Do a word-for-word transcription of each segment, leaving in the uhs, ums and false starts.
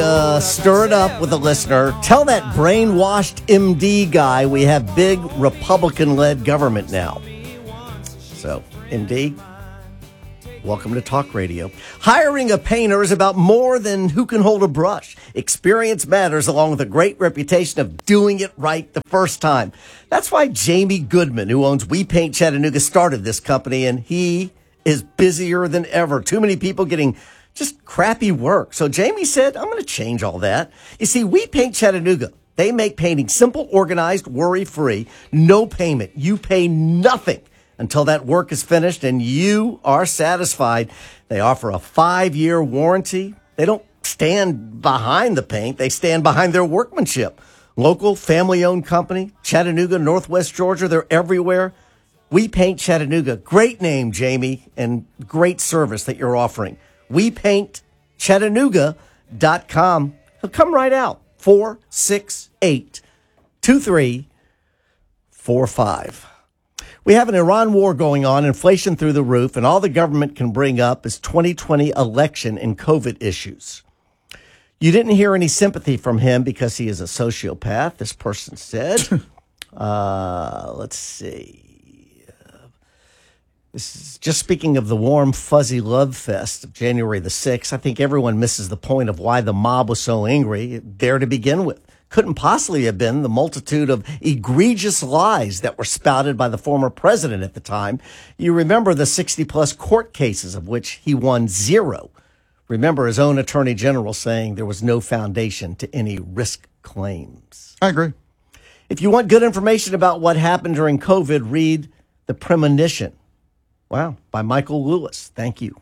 Uh, stir it up with a listener. Tell that brainwashed M D guy we have big Republican-led government now. So, M D, welcome to Talk Radio. Hiring a painter is about more than who can hold a brush. Experience matters, along with a great reputation of doing it right the first time. That's why Jamie Goodman, who owns We Paint Chattanooga, started this company, and he is busier than ever. Too many people getting just crappy work. So Jamie said, I'm going to change all that. You see, We Paint Chattanooga. They make painting simple, organized, worry-free, no payment. You pay nothing until that work is finished and you are satisfied. They offer a five-year warranty. They don't stand behind the paint. They stand behind their workmanship. Local, family-owned company, Chattanooga, Northwest Georgia, they're everywhere. We Paint Chattanooga. Great name, Jamie, and great service that you're offering. we paint chattanooga dot com. He'll come right out. four six eight, two three four five. We have an Iran war going on, inflation through the roof, and all the government can bring up is twenty twenty election and COVID issues. You didn't hear any sympathy from him because he is a sociopath, this person said. uh, let's see. This is just speaking of the warm, fuzzy love fest of January the sixth. I think everyone misses the point of why the mob was so angry there to begin with. Couldn't possibly have been the multitude of egregious lies that were spouted by the former president at the time. You remember the sixty-plus court cases of which he won zero. Remember his own attorney general saying there was no foundation to any risk claims. I agree. If you want good information about what happened during COVID, read The Premonition. Wow, by Michael Lewis. Thank you.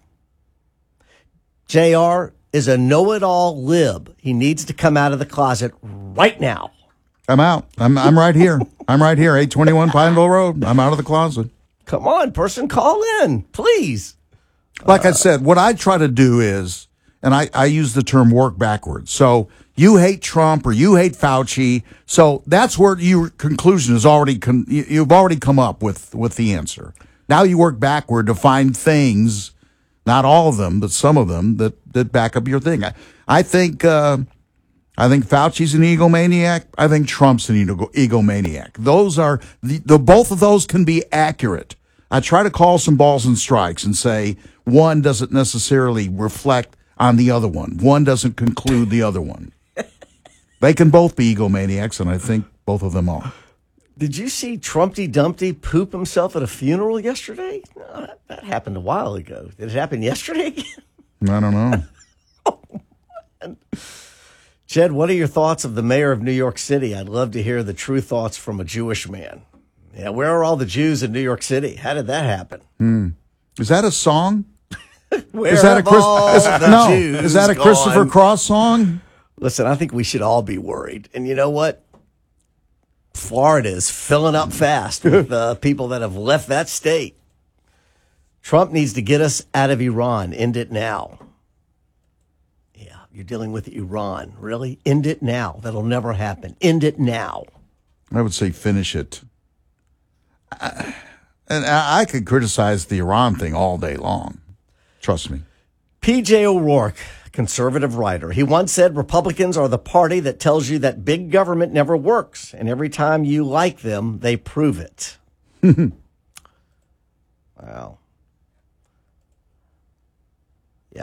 J R is a know-it-all lib. He needs to come out of the closet right now. I'm out. I'm I'm right here. I'm right here, eight twenty-one Pineville Road. I'm out of the closet. Come on, person, call in, please. Like uh, I said, what I try to do is, and I, I use the term work backwards. So you hate Trump or you hate Fauci. So that's where your conclusion is already, con- you've already come up with, with the answer. Now you work backward to find things, not all of them, but some of them that, that back up your thing. I, I think uh, I think Fauci's an egomaniac. I think Trump's an ego, egomaniac. Those are the, the both of those can be accurate. I try to call some balls and strikes and say one doesn't necessarily reflect on the other one. One doesn't conclude the other one. They can both be egomaniacs, and I think both of them are. Did you see Trumpty Dumpty poop himself at a funeral yesterday? No, that, that happened a while ago. Did it happen yesterday? I don't know. Oh, Jed, what are your thoughts of the mayor of New York City? I'd love to hear the true thoughts from a Jewish man. Yeah, where are all the Jews in New York City? How did that happen? Hmm. Is that a song? Where is that a Chris, all is, the no, Jews is that a gone? Christopher Cross song? Listen, I think we should all be worried. And you know what? Florida is filling up fast with uh, people that have left that state. Trump needs to get us out of Iran. End it now. Yeah, you're dealing with Iran. Really? End it now. That'll never happen. End it now. I would say finish it. I, and I, I could criticize the Iran thing all day long. Trust me. P J O'Rourke, conservative writer. He once said Republicans are the party that tells you that big government never works. And every time you like them, they prove it. Wow. Yeah.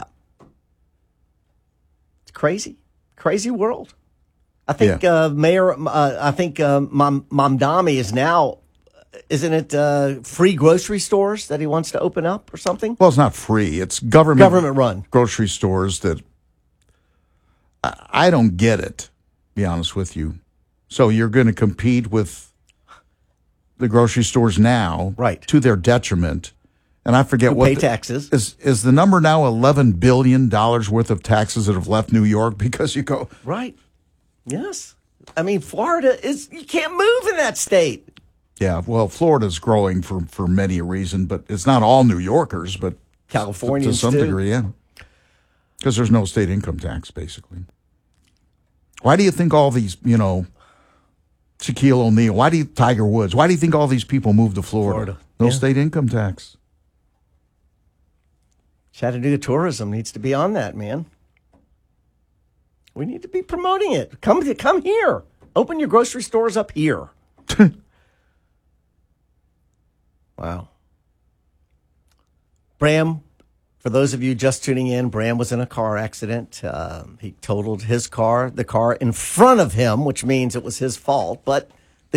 It's crazy. Crazy world. I think yeah. uh, Mayor, uh, I think uh, Mam- Mamdani is now, isn't it uh, free grocery stores that he wants to open up or something? Well, it's not free. It's government, government run grocery stores that I, I don't get it, to be honest with you. So you're going to compete with the grocery stores now, right, to their detriment. And I forget Who what pay the, taxes. Is is the number now eleven billion dollars worth of taxes that have left New York because you go right. Yes. I mean, Florida is, you can't move in that state. Yeah, well, Florida's growing for, for many a reason, but it's not all New Yorkers, but Californians to some too. degree, yeah. Because there's no state income tax, basically. Why do you think all these, you know, Shaquille O'Neal, why do you, Tiger Woods, why do you think all these people moved to Florida? Florida. No Yeah. state income tax. Chattanooga tourism needs to be on that, man. We need to be promoting it. Come to, come here. Open your grocery stores up here. Wow. Bram, for those of you just tuning in, Bram was in a car accident. Um, he totaled his car, the car in front of him, which means it was his fault. But